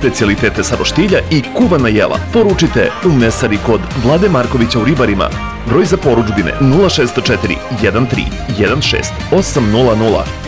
specijalitete sa roštilja i kuvana jela. Poručite u mesari kod Vlade Markovića u Ribarima. Broj za poručbine 0604 13 16 800.